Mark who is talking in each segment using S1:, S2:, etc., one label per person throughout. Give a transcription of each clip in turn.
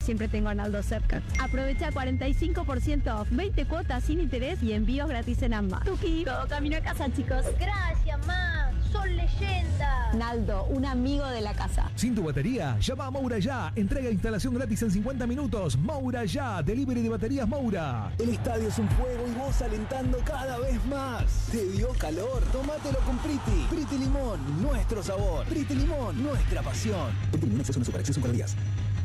S1: Siempre tengo a Naldo cerca. Aprovecha 45% off, 20 cuotas sin interés y envíos gratis en ambas. Tuki, todo camino a casa, chicos.
S2: Gracias, ma. Son leyendas.
S1: Naldo, un amigo de la casa.
S3: ¿Sin tu batería? Llama a Moura Ya. Entrega e instalación gratis en 50 minutos. Moura Ya. Delivery de baterías Moura.
S4: El estadio es un fuego y vos alentando cada vez más. ¿Te dio calor? Tómatelo con Priti. Priti Limón, nuestro sabor. Priti Limón, nuestra pasión. Priti Limón, exceso en azúcar, exceso en calorías.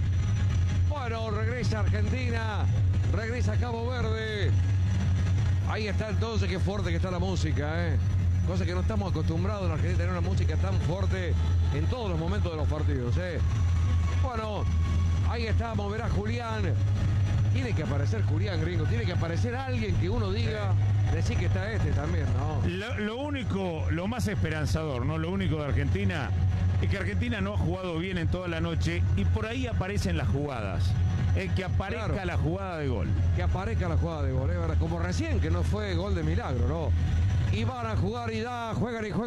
S5: Bueno, regresa Argentina, regresa Cabo Verde. Ahí está entonces, qué fuerte que está la música, cosa que no estamos acostumbrados en Argentina a tener una música tan fuerte en todos los momentos de los partidos. Bueno, ahí está, moverá Julián. Tiene que aparecer Julián, gringo, tiene que aparecer alguien que uno diga, decir que está también, ¿no?
S6: Lo único, lo más esperanzador, ¿no? Lo único de Argentina es que Argentina no ha jugado bien en toda la noche y por ahí aparecen las jugadas. Que aparezca claro, la jugada de gol.
S5: Que aparezca la jugada de gol, ¿verdad? Como recién, que no fue gol de milagro, ¿no? Y van a jugar y juegan y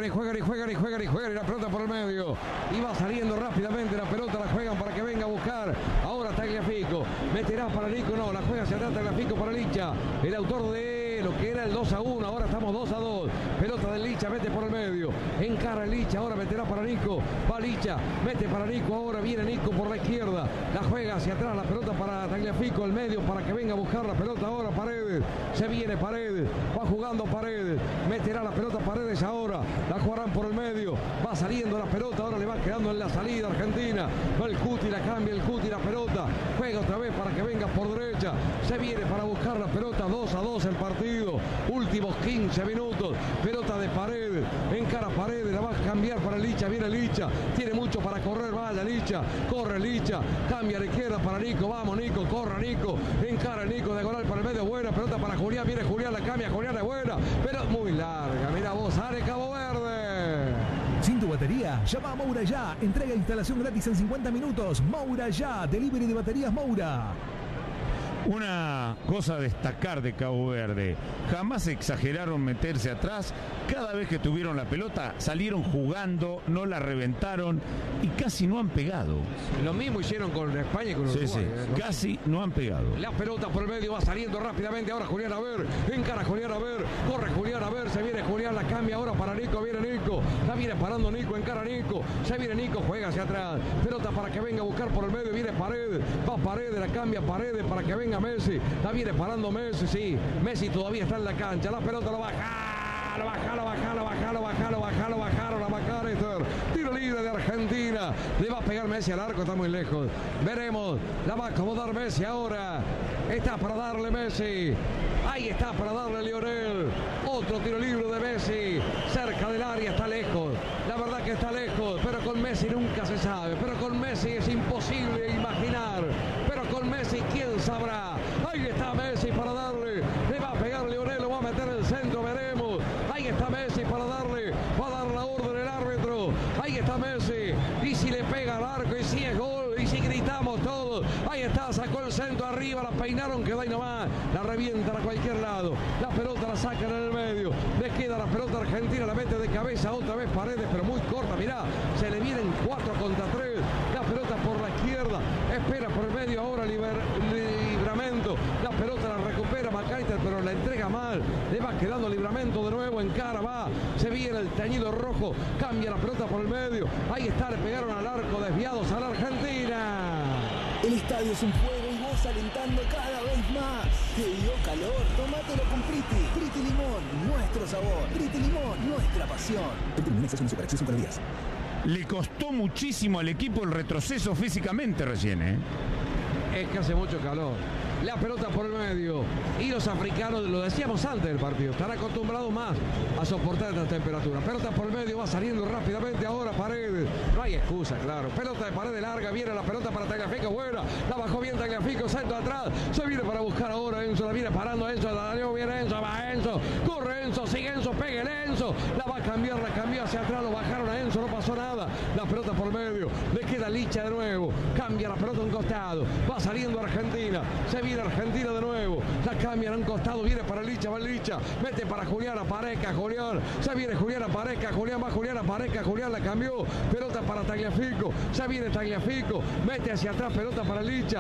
S5: la pelota por el medio. Y va saliendo rápidamente la pelota, la juegan para que venga a buscar. Ahora Tagliafico, meterá para Nico, no, la juega hacia atrás Tagliafico para Licha, el autor de lo que era el 2-1, ahora estamos 2-2. Pelota del Licha, mete por el medio, encara el Licha, ahora meterá para Nico, va Licha, mete para Nico, ahora viene Nico por la izquierda, la juega hacia atrás, la pelota para Tagliafico, el medio para que venga a buscar la pelota ahora Paredes, se viene Paredes, va jugando Paredes, meterá la pelota Paredes ahora, la jugarán por el medio, va saliendo la pelota, ahora le va quedando en la salida Argentina, va el Cuti, la cambia el Cuti, la pelota, juega otra vez para que venga por derecha, se viene para buscar la pelota, 2-2 el partido, últimos 15 minutos, pelota de Paredes, encara Paredes, la va a cambiar para Licha, viene Licha, tiene mucho para correr, vaya Licha, corre Licha, cambia a la izquierda para Nico, vamos Nico, corra Nico, encara Nico, diagonal para el medio, buena, pelota para Julián, viene Julián, la cambia, Julián es buena, pero muy larga, mira vos, sale Cabo Verde.
S3: Sin tu batería, llama a Moura Ya. Entrega e instalación gratis en 50 minutos. Moura Ya. Delivery de baterías Moura.
S6: Una cosa a destacar de Cabo Verde, jamás exageraron meterse atrás, cada vez que tuvieron la pelota salieron jugando, no la reventaron y casi no han pegado.
S5: Lo mismo hicieron con España y con Uruguay.
S6: Sí. Casi no han pegado.
S5: La pelota por el medio va saliendo rápidamente, ahora Julián a ver, encara Julián a ver, corre Julián a ver, se viene Julián, la cambia ahora para Nico, viene Nico, la viene parando Nico, encara Nico, se viene Nico, juega hacia atrás, pelota para que venga a buscar por el medio, viene Paredes, va Paredes, la cambia Paredes para que venga Messi, la viene parando Messi, sí, Messi todavía está en la cancha, la pelota la bajaron a McAllister, tiro libre de Argentina, le va a pegar Messi al arco, está muy lejos, veremos, la va a acomodar Messi ahora, está para darle Messi, ahí está para darle Lionel, otro tiro libre de Messi, cerca del área, está lejos, la verdad que está lejos, pero con Messi nunca se sabe, pero con Messi es imposible imaginar, pero con Messi quién sabrá, ahí está Messi para darle, le va a pegar Lionel, lo va a meter en el centro, veremos, ahí está Messi para darle, va a dar la orden el árbitro, ahí está Messi, y si le pega al arco, y si es gol, y si gritamos todos, ahí está, sacó el centro arriba, la peinaron, quedó ahí nomás, la revientan a cualquier lado, la pelota la sacan en el medio, le queda la pelota argentina, la mete de cabeza, otra vez Paredes, pero muy corta, mirá, se le vienen 4 contra 3, la pelota por la izquierda, espera por el medio ahora Livramento, la pelota la recupera McAllister, pero la entrega mal, le va quedando Livramento de nuevo, en cara va, se viene el teñido rojo, cambia la pelota por el medio, ahí está, le pegaron al arco, desviados a la Argentina.
S4: El estadio es un fuego y vos alentando cada vez más. ¿Te dio calor? Tómatelo con Priti. Priti Limón, nuestro sabor. Priti Limón, nuestra pasión. Priti Limón, exceso en azúcar, exceso en calorías.
S6: Le costó muchísimo al equipo el retroceso físicamente recién,
S5: Es que hace mucho calor. La pelota por el medio. Y los africanos, lo decíamos antes del partido, están acostumbrados más a soportar esta temperatura. Pelota por el medio, va saliendo rápidamente ahora Paredes. No hay excusa, claro. Pelota de Paredes larga, viene la pelota para Tagliafico, buena. La bajó bien Tagliafico, centro atrás. Se viene para buscar ahora Enzo, la viene parando Enzo, la dio bien Enzo, va Enzo. Corre Enzo, sigue Enzo, pegue Enzo. La va a cambiar, la cambió hacia atrás, lo bajaron a Enzo, no pasó nada. La pelota por el medio, le queda Licha de nuevo. Cambia la pelota a un costado. Va saliendo Argentina, se viene Argentina de nuevo, la cambian a un costado, viene para Licha, va Licha, mete para Julián, aparezca Julián, se viene Julián, aparezca Julián, va Julián, aparezca Julián, la cambió, pelota para Tagliafico, se viene Tagliafico, mete hacia atrás, pelota para Licha,